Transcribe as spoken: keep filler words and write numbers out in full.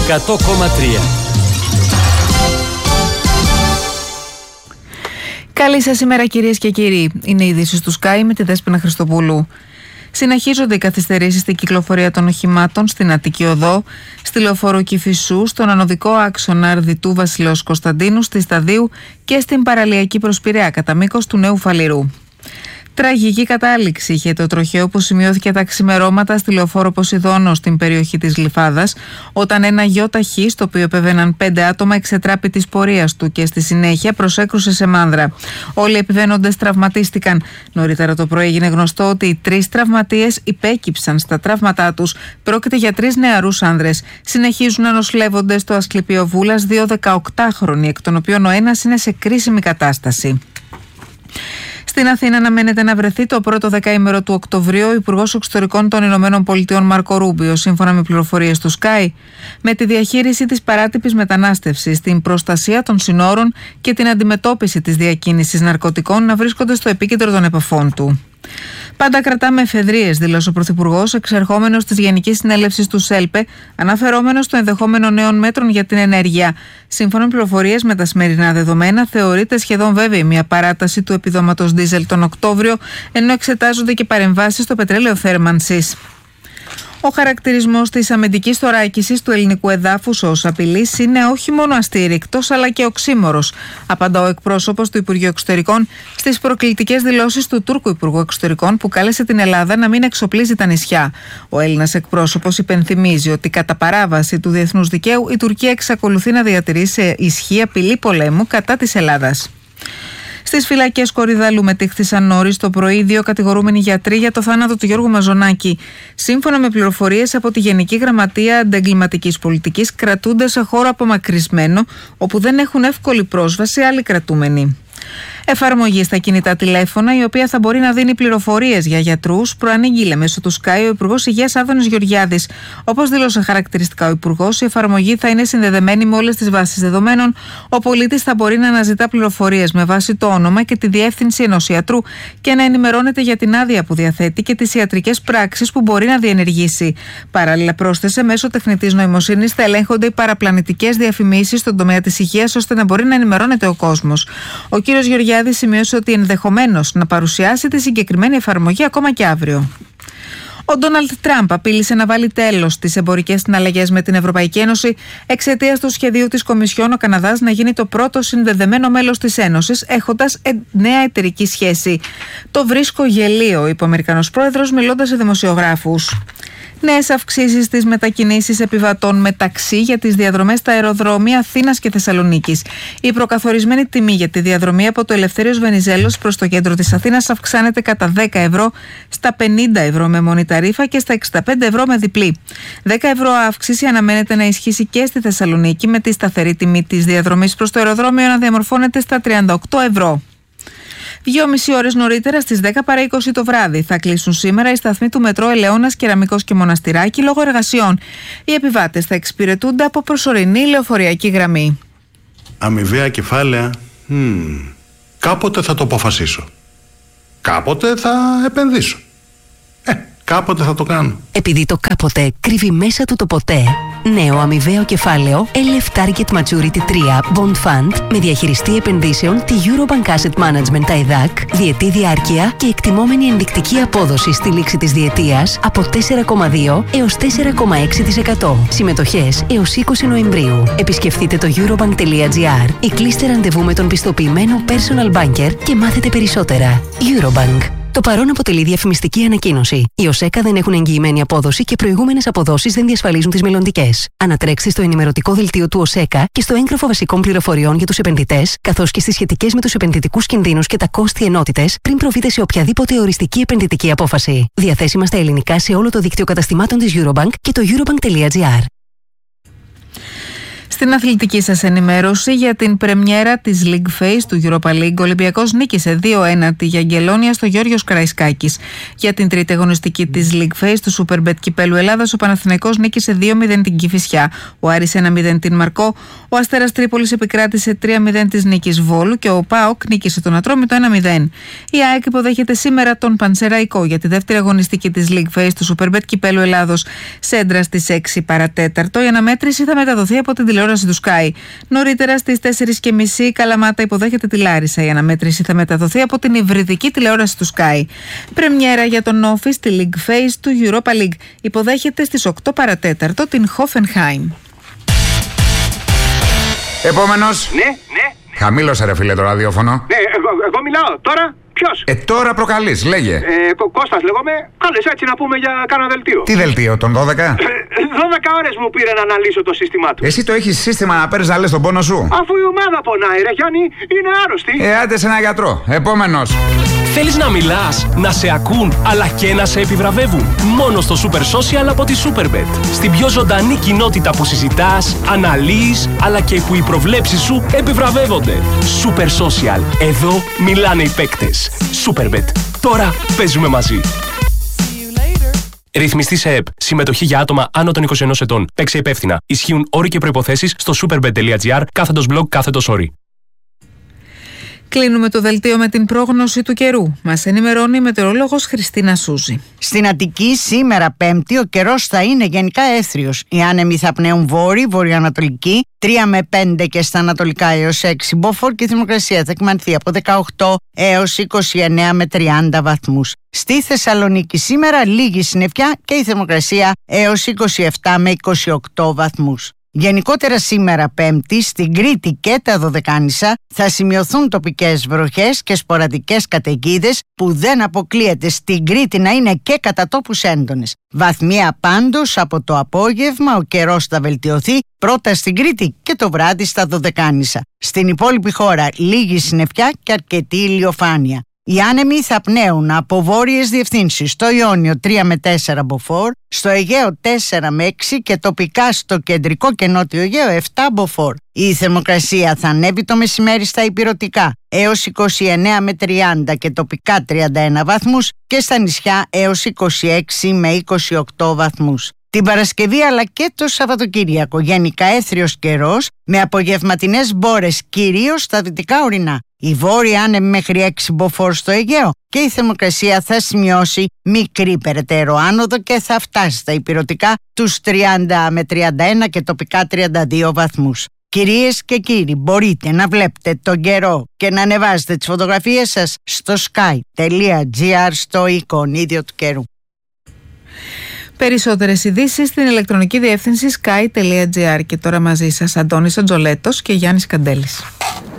εκατό κόμμα τρία. Καλή σας ημέρα κυρίες και κύριοι. Είναι οι ειδήσεις του Sky με τη Δέσποινα Χριστοπούλου. Συνεχίζονται οι καθυστερήσεις στην κυκλοφορία των οχημάτων στην Αττική Οδό, στη Λεωφόρο Κηφισού, στον ανωδικό άξονα Αρδιτού Βασιλέως Κωνσταντίνου, στη Σταδίου και στην παραλιακή προς Πειραιά κατά μήκος του Νέου Φαληρού. Τραγική κατάληξη είχε το τροχαίο που σημειώθηκε τα ξημερώματα στη Λεωφόρο Ποσειδώνο στην περιοχή της Γλυφάδας, όταν ένα γιο ταχύ, στο οποίο επεβαίναν πέντε άτομα, εξετράπη της πορείας του και στη συνέχεια προσέκρουσε σε μάνδρα. Όλοι οι επιβαίνοντες τραυματίστηκαν. Νωρίτερα το πρωί έγινε γνωστό ότι οι τρεις τραυματίες υπέκυψαν στα τραύματά τους. Πρόκειται για τρεις νεαρούς άνδρες. Συνεχίζουν να νοσηλεύονται στο Ασκληπείο Βούλας δύο δεκαοκτάχρονοι, εκ των οποίων ο ένας είναι σε κρίσιμη κατάσταση. Στην Αθήνα αναμένεται να βρεθεί το πρώτο δεκαήμερο του Οκτωβρίου ο Υπουργός Εξωτερικών των Ηνωμένων Πολιτειών Μάρκο Ρούμπιο, σύμφωνα με πληροφορίες του Sky, με τη διαχείριση της παράτυπης μετανάστευσης, την προστασία των συνόρων και την αντιμετώπιση της διακίνησης ναρκωτικών να βρίσκονται στο επίκεντρο των επαφών του. Πάντα κρατάμε εφεδρείες, δήλωσε ο Πρωθυπουργός, εξερχόμενος της Γενικής Συνέλευσης του ΣΕΛΠΕ, αναφερόμενος στο ενδεχόμενο νέων μέτρων για την ενέργεια. Σύμφωνα με πληροφορίες με τα σημερινά δεδομένα, θεωρείται σχεδόν βέβαιη μια παράταση του επιδόματος ντίζελ τον Οκτώβριο, ενώ εξετάζονται και παρεμβάσεις στο πετρέλαιο θέρμανσης. Ο χαρακτηρισμός της αμυντικής θωράκισης του ελληνικού εδάφους ως απειλής είναι όχι μόνο αστήρικτος αλλά και οξύμορος, απαντά ο εκπρόσωπος του Υπουργείου Εξωτερικών στις προκλητικές δηλώσεις του Τούρκου Υπουργού Εξωτερικών, που κάλεσε την Ελλάδα να μην εξοπλίζει τα νησιά. Ο Έλληνας εκπρόσωπος υπενθυμίζει ότι κατά παράβαση του διεθνούς δικαίου η Τουρκία εξακολουθεί να διατηρεί σε ισχύ απειλή πολέμου κατά της Ελλάδας. Στις φυλακές Κορυδαλού μετήχθησαν νωρίς το πρωί δύο κατηγορούμενοι γιατροί για το θάνατο του Γιώργου Μαζονάκη. Σύμφωνα με πληροφορίες από τη Γενική Γραμματεία Αντεγκληματικής Πολιτικής, κρατούνται σε χώρο απομακρυσμένο, όπου δεν έχουν εύκολη πρόσβαση άλλοι κρατούμενοι. Εφαρμογή στα κινητά τηλέφωνα, η οποία θα μπορεί να δίνει πληροφορίες για γιατρούς, προανήγγειλε μέσω του Sky ο Υπουργός Υγείας Άδωνης Γεωργιάδης. Όπως δήλωσε χαρακτηριστικά ο Υπουργός, η εφαρμογή θα είναι συνδεδεμένη με όλες τις βάσεις δεδομένων. Ο πολίτης θα μπορεί να αναζητά πληροφορίες με βάση το όνομα και τη διεύθυνση ενός ιατρού και να ενημερώνεται για την άδεια που διαθέτει και τις ιατρικές πράξεις που μπορεί να διενεργήσει. Παράλληλα, πρόσθεσε, μέσω τεχνητής νοημοσύνης θα ελέγχονται οι παραπλανητικές διαφημίσεις στον τομέα της υγείας, ώστε να μπορεί να ενημερώνεται ο κόσμος. Ο κ. Γεωργιάδης σημείωσε ότι ενδεχομένως να παρουσιάσει τη συγκεκριμένη εφαρμογή ακόμα και αύριο. Ο Ντόναλντ Τραμπ απείλησε να βάλει τέλος στις εμπορικές συναλλαγές με την Ευρωπαϊκή Ένωση εξαιτίας του σχεδίου της Κομισιόν ο Καναδάς να γίνει το πρώτο συνδεδεμένο μέλος της Ένωσης, έχοντας νέα εταιρική σχέση. Το βρίσκω γελίο, είπε ο Αμερικανός πρόεδρος μιλώντας σε δημοσιογράφους. Νέες αυξήσεις στις μετακινήσεις επιβατών με ταξί για τις διαδρομές στα αεροδρόμια Αθήνας και Θεσσαλονίκης. Η προκαθορισμένη τιμή για τη διαδρομή από το Ελευθέριος Βενιζέλος προς το κέντρο της Αθήνας αυξάνεται κατά δέκα ευρώ, στα πενήντα ευρώ με μόνη ταρίφα και στα εξήντα πέντε ευρώ με διπλή. δέκα ευρώ αύξηση αναμένεται να ισχύσει και στη Θεσσαλονίκη, με τη σταθερή τιμή της διαδρομής προς το αεροδρόμιο να διαμορφώνεται στα τριάντα οκτώ ευρώ. Δυόμιση ώρες νωρίτερα, στις δέκα παρά είκοσι το βράδυ, θα κλείσουν σήμερα οι σταθμοί του μετρό Ελαιώνας, Κεραμικός και Μοναστηράκι λόγω εργασιών. Οι επιβάτες θα εξυπηρετούνται από προσωρινή λεωφορειακή γραμμή. Αμοιβαία κεφάλαια. Hmm. Κάποτε θα το αποφασίσω. Κάποτε θα επενδύσω. Ε, κάποτε θα το κάνω. Επειδή το κάποτε κρύβει μέσα του το ποτέ. Νέο αμοιβαίο κεφάλαιο ελ εφ Target Maturity τρία Bond Fund με διαχειριστή επενδύσεων τη Eurobank Asset Management τα ΕΔΑΚ, διετή διάρκεια και εκτιμόμενη ενδεικτική απόδοση στη λήξη της διετίας από τέσσερα κόμμα δύο έως τέσσερα κόμμα έξι τοις εκατό. Συμμετοχές έως είκοσι Νοεμβρίου. Επισκεφτείτε το eurobank τελεία gr ή κλείστε ραντεβού με τον πιστοποιημένο personal banker και μάθετε περισσότερα. Eurobank. Το παρόν αποτελεί διαφημιστική ανακοίνωση. Οι ΟΣΕΚΑ δεν έχουν εγγυημένη απόδοση και προηγούμενες αποδόσεις δεν διασφαλίζουν τις μελλοντικές. Ανατρέξτε στο ενημερωτικό δελτίο του ΟΣΕΚΑ και στο έγγραφο βασικών πληροφοριών για τους επενδυτές, καθώς και στις σχετικές με τους επενδυτικούς κινδύνους και τα κόστη ενότητες, πριν προβείτε σε οποιαδήποτε οριστική επενδυτική απόφαση. Διαθέσιμα στα ελληνικά σε όλο το δίκτυο καταστημάτων της Eurobank και το eurobank τελεία gr. Στην αθλητική σας ενημέρωση για την πρεμιέρα της League Phase του Europa League, ο Ολυμπιακός νίκησε δύο ένα τη Γιαγγελόνια στο Γιώργος Καραϊσκάκης. Για την τρίτη αγωνιστική της League Phase του Superbet Κυπέλλου Ελλάδας, ο Παναθηναϊκός νίκησε δύο μηδέν την Κηφισιά, ο Άρης ένα μηδέν την Μαρκό, ο Αστέρας Τρίπολης επικράτησε τρία μηδέν της Νίκης Βόλου και ο ΠΑΟΚ νίκησε τον Ατρόμητο ένα μηδέν. Η ΑΕΚ υποδέχεται σήμερα τον Πανσεραϊκό για τη δεύτερη αγωνιστική της League Phase του Superbet Κυπέλλου Ελλάδος. Σέντρα στις έξι παρατέταρτο. Η αναμέτρηση θα μεταδοθεί από την τηλεόραση του Sky. Νωρίτερα στις τέσσερις και μισή η Καλαμάτα υποδέχεται τη Λάρισα. Η αναμέτρηση θα μεταδοθεί από την υβριδική τηλεόραση του Sky. Πρεμιέρα για τον Όφη στη League Phase του Europa League. Υποδέχεται στις οκτώ παρατέταρτο την Hoffenheim. Επόμενος. Ναι, ναι. Χαμήλωσε ρε φίλε το ραδιόφωνο. Ναι, εγώ, εγώ μιλάω. Τώρα ποιος? Ε, τώρα προκαλείς, λέγε. Ε, Κω- Κώστας λέγομαι. Κάλεσε έτσι να πούμε για κάνα δελτίο. Τι δελτίο, των δώδεκα? Ε, δώδεκα ώρες μου πήρε να αναλύσω το σύστημά του. Εσύ το έχεις σύστημα να παίρνεις να λες τον πόνο σου? Αφού η ομάδα πονάει, ρε Γιάννη, είναι άρρωστη. Ε, άντε σε ένα γιατρό. Επόμενος. Θέλεις να μιλάς, να σε ακούν, αλλά και να σε επιβραβεύουν? Μόνο στο Super Social από τη Superbet. Στην πιο ζωντανή κοινότητα που συζητάς, αναλύεις, αλλά και που οι προβλέψεις σου επιβραβεύονται. Super Social. Εδώ μιλάνε οι παίκτες. Superbet. Τώρα παίζουμε μαζί. Ρυθμιστή σε ΕΠ. Συμμετοχή για άτομα άνω των είκοσι ενός ετών. Παίξε υπεύθυνα. Ισχύουν όροι και προϋποθέσεις στο superbet.gr κάθετος blog κάθετος όροι. Κλείνουμε το δελτίο με την πρόγνωση του καιρού. Μας ενημερώνει η μετεωρολόγος Χριστίνα Σούζη. Στην Αττική σήμερα Πέμπτη ο καιρός θα είναι γενικά έθριος. Οι άνεμοι θα πνέουν βόρειοι, βορειοανατολικοί, τρία με πέντε και στα ανατολικά έως έξι μποφόρ και η θερμοκρασία θα εκμανθεί από δεκαοκτώ έως είκοσι εννέα με τριάντα βαθμούς. Στη Θεσσαλονίκη σήμερα λίγη συννεφιά και η θερμοκρασία έως είκοσι επτά με είκοσι οκτώ βαθμούς. Γενικότερα σήμερα Πέμπτη στην Κρήτη και τα Δωδεκάνησα θα σημειωθούν τοπικές βροχές και σποραδικές καταιγίδες που δεν αποκλείεται στην Κρήτη να είναι και κατά τόπους έντονες. Βαθμία πάντως από το απόγευμα ο καιρός θα βελτιωθεί πρώτα στην Κρήτη και το βράδυ στα Δωδεκάνησα. Στην υπόλοιπη χώρα λίγη συννεφιά και αρκετή ηλιοφάνεια. Οι άνεμοι θα πνέουν από βόρειες διευθύνσεις στο Ιόνιο τρία με τέσσερα μποφόρ, στο Αιγαίο τέσσερα με έξι και τοπικά στο κεντρικό και νότιο Αιγαίο επτά μποφόρ. Η θερμοκρασία θα ανέβει το μεσημέρι στα ηπειρωτικά έως είκοσι εννέα με τριάντα και τοπικά τριάντα ένα βαθμούς και στα νησιά έως είκοσι έξι με είκοσι οκτώ βαθμούς. Την Παρασκευή αλλά και το Σαββατοκύριακο γενικά έθριος καιρός με απογευματινές μπόρες κυρίως στα δυτικά ορεινά. Η βόρεια άνεμη μέχρι έξι μποφόρ στο Αιγαίο και η θερμοκρασία θα σημειώσει μικρή περαιτέρω άνοδο και θα φτάσει στα ηπειρωτικά τους τριάντα με τριάντα ένα και τοπικά τριάντα δύο βαθμούς. Κυρίες και κύριοι, μπορείτε να βλέπετε τον καιρό και να ανεβάζετε τις φωτογραφίες σας στο sky.gr στο εικονίδιο του καιρού. Περισσότερες ειδήσεις στην ηλεκτρονική διεύθυνση sky.gr. Και τώρα μαζί σας Αντώνης Αντζολέτος και Γιάννης Καντέλης.